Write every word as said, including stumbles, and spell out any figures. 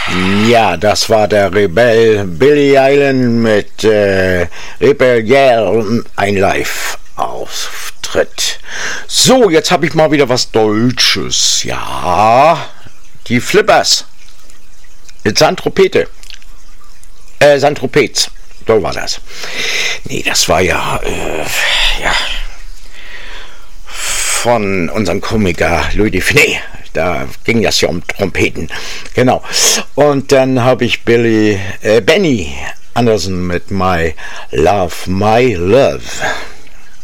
Ja, das war der Rebell Billy Island mit äh, Rebellion, ein Live-Auftritt. So, jetzt habe ich mal wieder was Deutsches. Ja, die Flippers. Mit Sandtropete. Äh, Sandtropez. So war das. Nee, das war ja, äh, ja, von unserem Komiker Louis Define. Da ging das ja um Trompeten. Genau. Und dann habe ich Billy, äh, Benny Anderson mit My Love, My Love.